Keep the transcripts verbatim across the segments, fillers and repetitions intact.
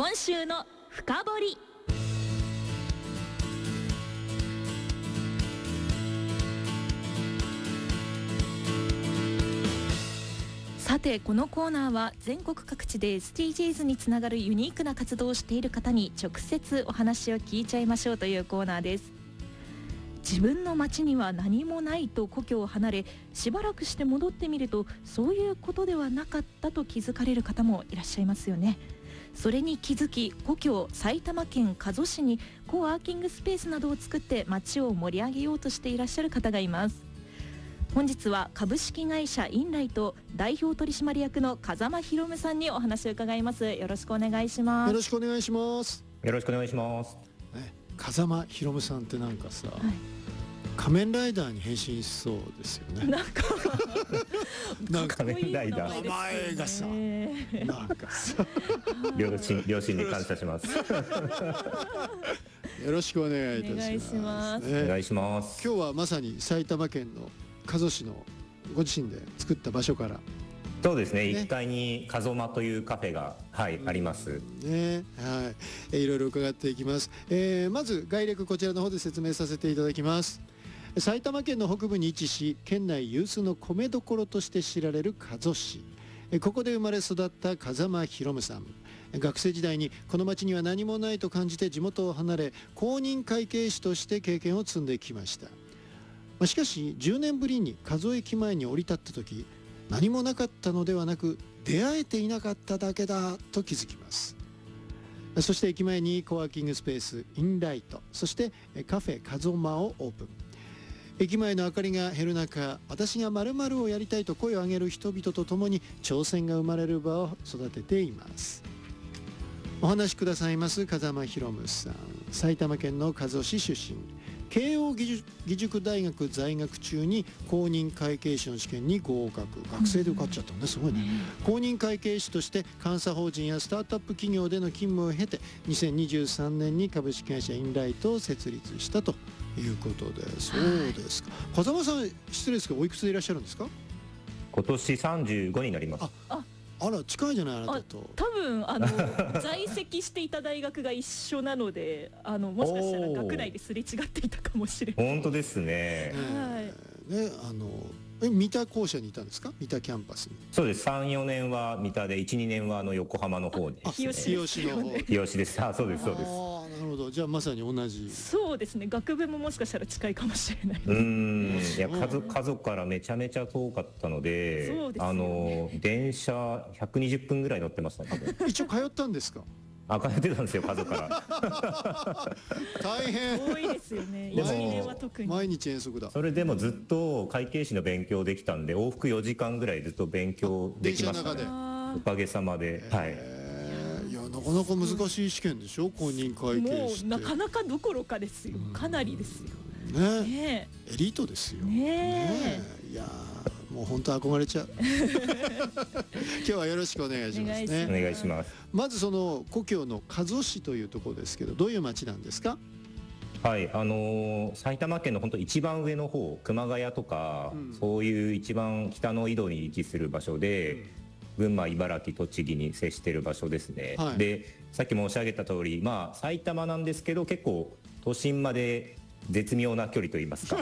今週の深掘り。さて、このコーナーは全国各地で エスディージーズ につながるユニークな活動をしている方に直接お話を聞いちゃいましょうというコーナーです。自分の町には何もないと故郷を離れ、しばらくして戻ってみるとそういうことではなかったと気づかれる方もいらっしゃいますよね。それに気づき、故郷埼玉県加須市にコワーキングスペースなどを作って町を盛り上げようとしていらっしゃる方がいます。本日は株式会社インライト代表取締役の風間博夢さんにお話を伺います。よろしくお願いします。 よろしくお願いします。 よろしくお願いします、 ね、風間博夢さんってなんかさ、はい、仮面ライダーに変身しそうですよね。 なんかなんか仮面ライダー名前がさ、なんかさ両親両親に感謝します。 よろしくお願いいたします。 お願いします。 今日はまさに埼玉県の加須市のご自身で作った場所から。 そうですね、いっかいにかぞまというカフェが、はい、あります、 ね、はい、いろいろ伺っていきます。えー、まず概略こちらの方で説明させていただきます。埼玉県の北部に位置し、県内有数の米どころとして知られる加須市。ここで生まれ育った風間博夢さん。学生時代にこの町には何もないと感じて地元を離れ、公認会計士として経験を積んできました。しかしじゅうねんぶりに加須駅前に降り立った時、何もなかったのではなく出会えていなかっただけだと気づきます。そして駅前にコワーキングスペースインライト、そしてカフェかぞまをオープン。駅前の明かりが減る中、私が〇〇をやりたいと声を上げる人々とともに挑戦が生まれる場を育てています。お話しくださいます風間博夢さん、埼玉県の加須市出身。慶應義塾、義塾大学在学中に公認会計士の試験に合格。学生で受かっちゃったんですごいね。公認会計士として監査法人やスタートアップ企業での勤務を経て、にせんにじゅうさんねんに株式会社インライトを設立したということで。そうですか。風間さん、失礼ですけどおいくつでいらっしゃるんですか？ 今年さんじゅうごになります。 あああら、近いじゃない、あなたと。 多分あの在籍していた大学が一緒なので、あのもしかしたら学内ですれ違っていたかもしれない。 本当ですね。 はい。 ね、あのえ三田校舎にいたんですか？三田キャンパスに。 そうです。さん、よねんは三田で、いち、にねんはあの横浜の方にですね。 日吉の方。 日吉です。あ、そうですそうです。 ああ、なるほど。じゃあまさに同じ。 そうですね。学部ももしかしたら近いかもしれない。 うーん、いや家族家族からめちゃめちゃ遠かったので、 そうですよね、 あの電車ひゃくにじゅっぷんぐらい乗ってましたね。 一応通ったんですか？ あ、通ってたんですよ、家族から。 大変。 多いですよね。 でもいち、にねんは特に。 毎日遠足だ。 それでもずっと会計士の勉強できたんで、往復よじかんぐらいずっと勉強できましたね。 電車の中でおかげさまで。はい。 いや、なかなか難しい試験でしょ、公認会計士って。 もうなかなかどころかですよ。かなりですよ。 ね、 ねエリートですよ。 ねね、いやもう本当憧れちゃう。今日はよろしくお願いしますね。 お願いします。 まずその故郷の加須市というところですけど、どういう町なんですか？ はい、あのー、埼玉県の本当一番上の方、熊谷とか、うん、そういう一番北の井戸に位置する場所で、うん、群馬、茨城、栃木に接している場所ですね。はい、で、さっき申し上げた通り、まあ埼玉なんですけど、結構都心まで絶妙な距離といいますか。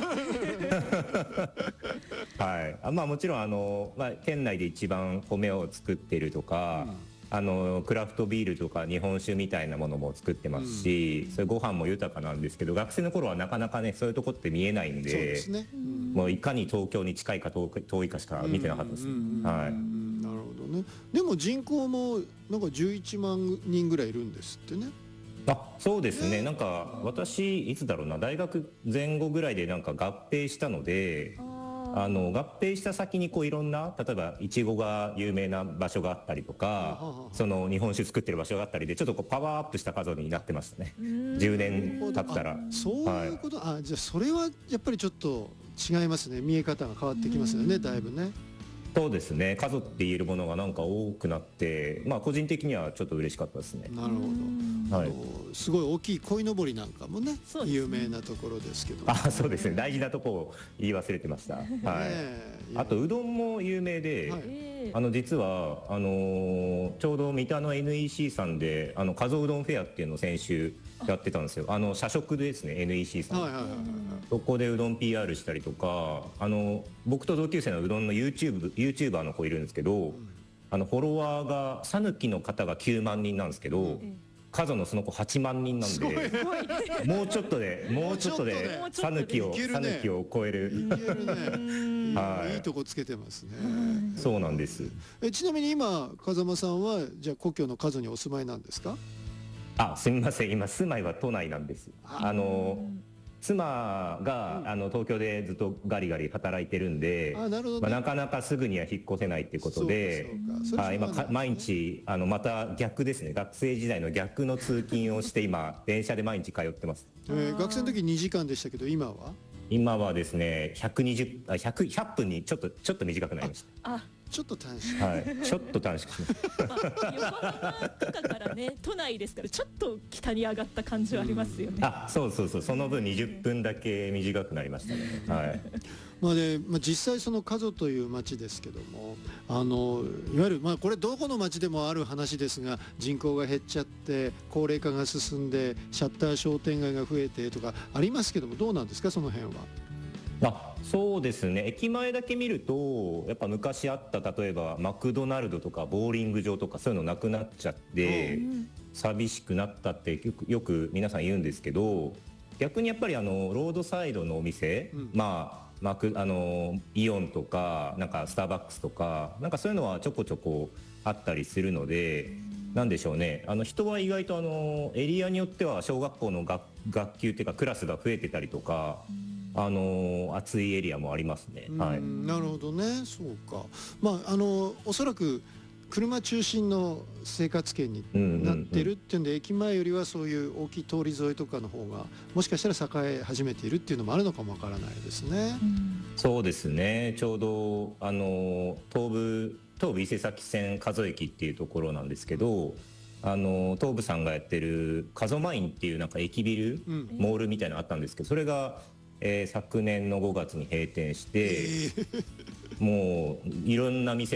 はい、あ、まあ、もちろんあの、まあ、県内で一番米を作っているとか、うん、あのクラフトビールとか日本酒みたいなものも作ってますし、うん、それご飯も豊かなんですけど、学生の頃はなかなかねそういうとこって見えないんで、そうですね、うん、もういかに東京に近いか遠いかしか見てなかったです。はい。 なるほどね。でも人口もなんかじゅういちまんにんぐらいいるんですってね。 あ、そうですね。なんか私いつだろうな、大学前後ぐらいでなんか合併したので、あの合併した先にこういろんな、例えばいちごが有名な場所があったりとか、その日本酒作ってる場所があったりで、ちょっとこうパワーアップした数になってましたね。じゅうねん経ったら。 そういうこと、はい、あ、じゃあそれはやっぱりちょっと違いますね。見え方が変わってきますよね、だいぶね。 そうですね。家族って言えるものがなんか多くなって、まあ個人的にはちょっと嬉しかったですね。 なるほど。はい、すごい大きい鯉のぼりなんかも ね, ね有名なところですけど、 あ、そうですね。大事なところを言い忘れてました。はい。あとうどんも有名で、はい、 あの実はあのーちょうど三田の エヌイーシー さんであの加蔵うどんフェアっていうのを先週やってたんですよ。あの社食ですね エヌイーシー さん、 はいはいはいはい。 そこでうどん ピーアール したりとか、あの僕と同級生のうどんの YouTube YouTuber の子いるんですけど、うん、あのフォロワーがさぬきの方がきゅうまんにんなんですけど、うん加須のその子はちまんにんなんで、もうちょっとでもうちょっとでさぬきをさぬきを超える。 いけるね。はい、いいとこつけてますね。 そうなんです。 えちなみに今風間さんはじゃあ故郷の加須にお住まいなんですか？ あ、すみません。今住まいは都内なんです。あの妻が、うん、あの東京でずっとガリガリ働いてるんで、あ、なるほどね。まあ、なかなかすぐには引っ越せないっていうことで、あ今か毎日あのまた逆ですね、学生時代の逆の通勤をして今電車で毎日通ってます。 えー、学生の時にじかんでしたけど今は今はですねひゃくにじゅうあひゃく ひゃっぷんにちょっとちょっと短くなりました。 あちょっと短縮、 はい、ちょっと短縮します、まあ、横浜とかからね都内ですからちょっと北に上がった感じはありますよね。 あそうそうそうその分にじゅっぷんだけ短くなりましたね。はい。 まあでまあ、実際その加須という町ですけどもあのいわゆるまあこれどこの町でもある話ですが人口が減っちゃって高齢化が進んでシャッター商店街が増えてとかありますけどもどうなんですかその辺は。 あそうですね駅前だけ見るとやっぱ昔あった例えばマクドナルドとかボーリング場とかそういうのなくなっちゃって、うん、寂しくなったってよく、よく皆さん言うんですけど逆にやっぱりあのロードサイドのお店、うん、まあマクあのイオンとかなんかスターバックスとかなんかそういうのはちょこちょこあったりするので、うん、なんでしょうねあの人は意外とあのエリアによっては小学校の 学, 学級っていうかクラスが増えてたりとか、うん、あの暑いエリアもありますね。はい、 なるほどね。そうか。まああのおそらく車中心の生活圏になってるっていうんで、うんうんうん、駅前よりはそういう大きい通り沿いとかの方がもしかしたら栄え始めているっていうのもあるのかもわからないですね、うん、 そうですね。ちょうどあの東武東武伊勢崎線加須駅っていうところなんですけどあの東武さんがやってる加須マインっていうなんか駅ビル、うん、モールみたいなのあったんですけどそれが、えー、昨年のごがつに閉店して、えー、もういろんな店